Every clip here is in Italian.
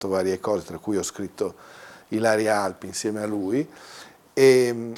varie cose, tra cui ho scritto Ilaria Alpi insieme a lui, e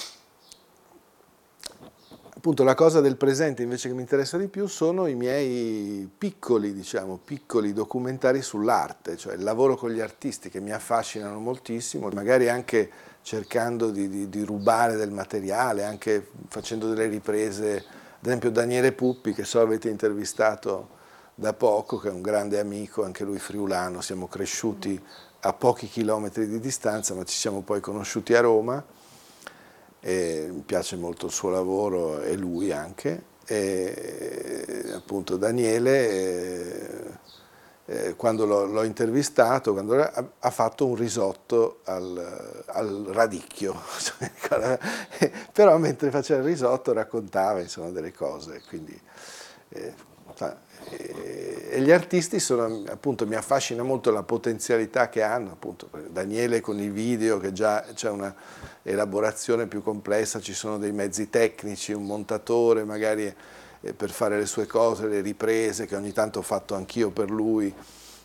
appunto la cosa del presente invece che mi interessa di più sono i miei piccoli, diciamo, piccoli documentari sull'arte, cioè il lavoro con gli artisti che mi affascinano moltissimo, magari anche cercando di rubare del materiale, anche facendo delle riprese, ad esempio Daniele Puppi, che so avete intervistato da poco, che è un grande amico, anche lui friulano, siamo cresciuti a pochi chilometri di distanza, ma ci siamo poi conosciuti a Roma. E mi piace molto il suo lavoro e lui anche, e appunto Daniele, quando l'ho intervistato, ha fatto un risotto al radicchio, però mentre faceva il risotto raccontava insomma delle cose, quindi, e gli artisti sono, appunto, mi affascina molto la potenzialità che hanno, appunto, Daniele con i video, che già c'è una elaborazione più complessa, ci sono dei mezzi tecnici, un montatore magari per fare le sue cose, le riprese che ogni tanto ho fatto anch'io per lui,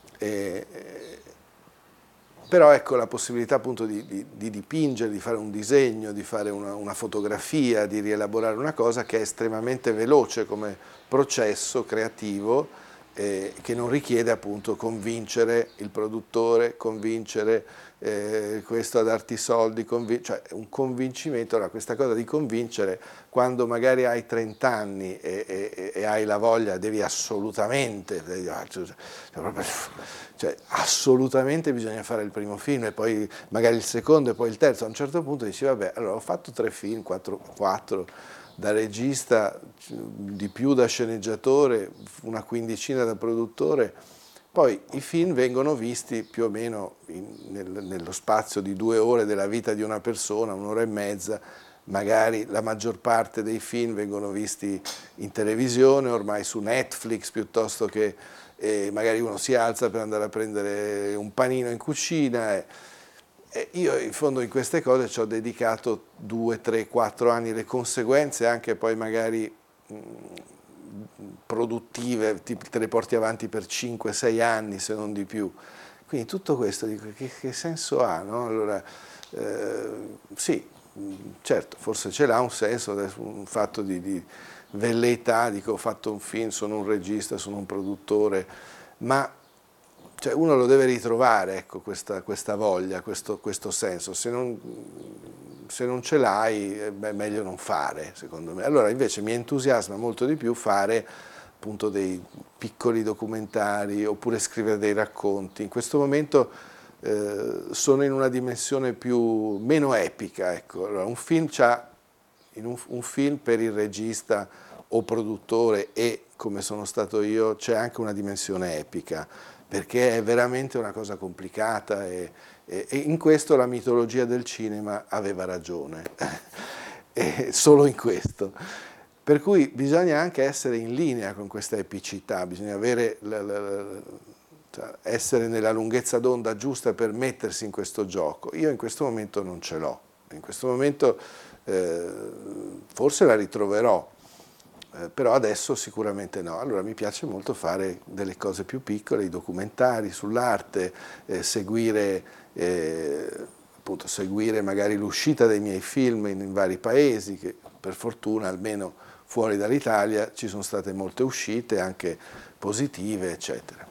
però ecco la possibilità appunto di dipingere, di fare un disegno, di fare una fotografia, di rielaborare una cosa che è estremamente veloce come processo creativo, che non richiede appunto convincere il produttore, convincere questo a darti i soldi, cioè un convincimento. Allora questa cosa di convincere, quando magari hai 30 anni e hai la voglia, devi assolutamente, cioè assolutamente bisogna fare il primo film e poi magari il secondo e poi il terzo, a un certo punto dici vabbè, allora ho fatto 3 film, 4 da regista, di più da sceneggiatore, una quindicina da produttore, poi i film vengono visti più o meno nello spazio di 2 ore della vita di una persona, 1 ora e mezza, magari la maggior parte dei film vengono visti in televisione, ormai su Netflix, piuttosto che magari uno si alza per andare a prendere un panino in cucina. E io in fondo in queste cose ci ho dedicato 2, 3, 4 anni, le conseguenze anche poi magari produttive, te le porti avanti per 5, 6 anni se non di più. Quindi tutto questo, dico, che senso ha? No? Allora, sì, certo, forse ce l'ha un senso, un fatto di velleità, dico ho fatto un film, sono un regista, sono un produttore, ma cioè, uno lo deve ritrovare, ecco, questa voglia, questo senso. Se non ce l'hai è meglio non fare, secondo me. Allora invece mi entusiasma molto di più fare appunto dei piccoli documentari oppure scrivere dei racconti. In questo momento sono in una dimensione meno epica, ecco. Allora, un film un film per il regista o produttore, e come sono stato io, c'è anche una dimensione epica, perché è veramente una cosa complicata e in questo la mitologia del cinema aveva ragione, solo in questo. Per cui bisogna anche essere in linea con questa epicità, bisogna avere cioè essere nella lunghezza d'onda giusta per mettersi in questo gioco. Io in questo momento non ce l'ho, in questo momento forse la ritroverò, però adesso sicuramente no. Allora mi piace molto fare delle cose più piccole, i documentari sull'arte, appunto, seguire magari l'uscita dei miei film in vari paesi, che per fortuna almeno fuori dall'Italia ci sono state molte uscite, anche positive, eccetera.